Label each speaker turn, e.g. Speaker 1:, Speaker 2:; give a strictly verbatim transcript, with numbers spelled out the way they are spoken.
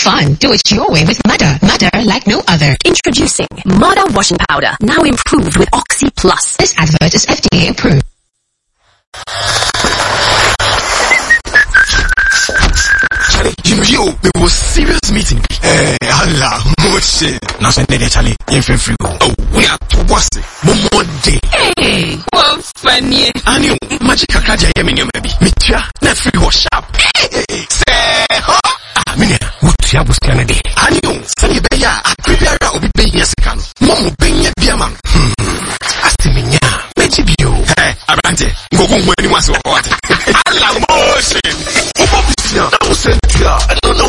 Speaker 1: fun. Do it your way with Mother. Mother like no other.
Speaker 2: Introducing Mother Washing Powder, now improved with Oxy Plus.
Speaker 1: This advert is F D A approved.
Speaker 3: Charlie, you know, yo, there was serious meeting. Eh, Allah, what shit? Now, send it, Charlie. You feel free. Oh, we are to what's it? One day.
Speaker 4: Hey, what funny?
Speaker 3: I knew magic akaja yeminyo baby. Mitya, na free was sharp. Hey, say, huh? Ah, minya, what ya was Canada? I knew, Sunny Beya, I prepare out be paying yes, can. Momo Benya Biaman. Hmm, Astiminya, Mejibio. Hey, Arante, go home when you want to what? Allah, motion. I don't know